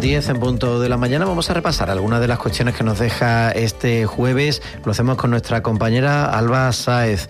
10 en punto de la mañana. Vamos a repasar algunas de las cuestiones que nos deja este jueves. Lo hacemos con nuestra compañera Alba Sáez.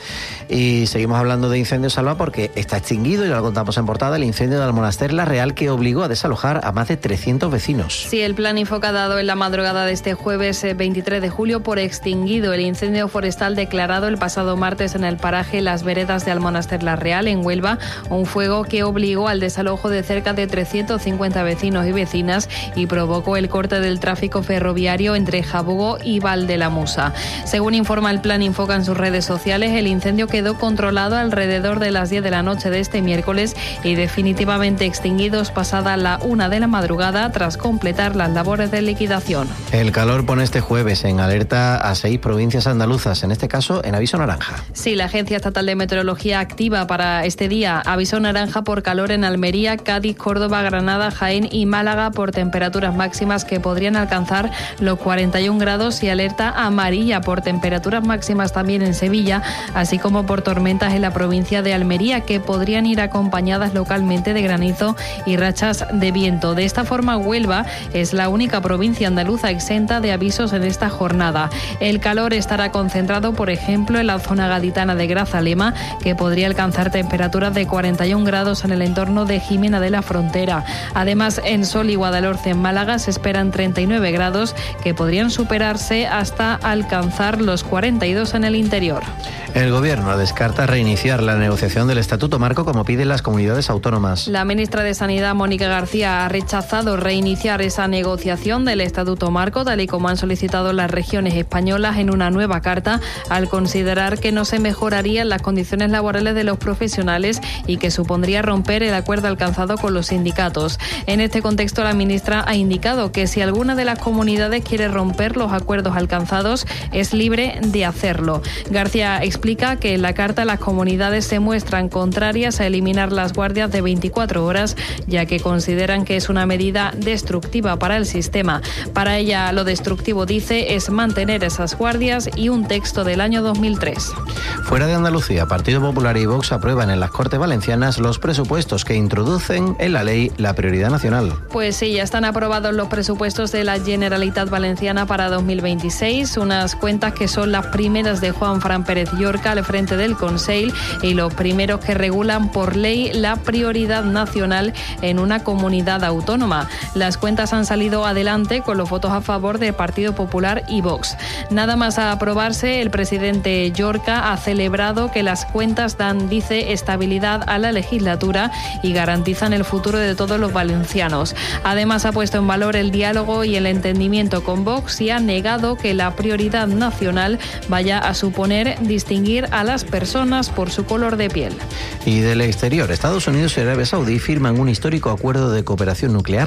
Y seguimos hablando de incendios, Alba, porque está extinguido, ya lo contamos en portada, el incendio de Almonaster La Real, que obligó a desalojar a más de 300 vecinos. Sí, el plan Infoca ha dado en la madrugada de este jueves 23 de julio por extinguido el incendio forestal declarado el pasado martes en el paraje Las Veredas de Almonaster La Real, en Huelva, un fuego que obligó al desalojo de cerca de 350 vecinos y vecinas y provocó el corte del tráfico ferroviario entre Jabugo y Valdelamusa. Según informa el plan Infoca en sus redes sociales, el incendio quedó controlado alrededor de las 10 de la noche de este miércoles y definitivamente extinguidos pasada la 1 de la madrugada tras completar las labores de liquidación. El calor pone este jueves en alerta a 6 provincias andaluzas, en este caso en aviso naranja. Sí, la Agencia Estatal de Meteorología activa para este día aviso naranja por calor en Almería, Cádiz, Córdoba, Granada, Jaén y Málaga por temperaturas máximas que podrían alcanzar los 41 grados y alerta amarilla por temperaturas máximas también en Sevilla, así como por tormentas en la provincia de Almería que podrían ir acompañadas localmente de granizo y rachas de viento. De esta forma, Huelva es la única provincia andaluza exenta de avisos en esta jornada. El calor estará concentrado, por ejemplo, en la zona gaditana de Grazalema, que podría alcanzar temperaturas de 41 grados en el entorno de Jimena de la Frontera. Además, en Sol y Guadalhorce, en Málaga, se esperan 39 grados que podrían superarse hasta alcanzar los 42 en el interior. El Gobierno descarta reiniciar la negociación del Estatuto Marco como piden las comunidades autónomas. La ministra de Sanidad, Mónica García, ha rechazado reiniciar esa negociación del Estatuto Marco, tal y como han solicitado las regiones españolas en una nueva carta, al considerar que no se mejorarían las condiciones laborales de los profesionales y que supondría romper el acuerdo alcanzado con los sindicatos. En este contexto, la ministra ha indicado que si alguna de las comunidades quiere romper los acuerdos alcanzados, es libre de hacerlo. García explica que en la carta las comunidades se muestran contrarias a eliminar las guardias de 24 horas, ya que consideran que es una medida destructiva para el sistema. Para ella, lo destructivo, dice, es mantener esas guardias y un texto del año 2003. Fuera de Andalucía, Partido Popular y Vox aprueban en las Cortes Valencianas los presupuestos que introducen en la ley la prioridad nacional. Pues sí, ya están aprobados los presupuestos de la Generalitat Valenciana para 2026, unas cuentas que son las primeras de Juanfran Pérez Llorca al frente del Consell y los primeros que regulan por ley la prioridad nacional en una comunidad autónoma. Las cuentas han salido adelante con los votos a favor del Partido Popular y Vox. Nada más a aprobarse, el presidente Llorca ha celebrado que las cuentas dan, dice, estabilidad a la legislatura y garantizan el futuro de todos los valencianos. Además, ha puesto en valor el diálogo y el entendimiento con Vox y ha negado que la prioridad nacional vaya a suponer distinguir a las personas por su color de piel. Y del exterior, Estados Unidos y Arabia Saudí firman un histórico acuerdo de cooperación nuclear